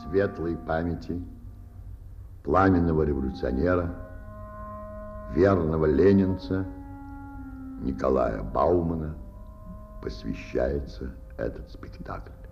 светлой памяти пламенного революционера, верного ленинца Николая Баумана посвящается этот спектакль.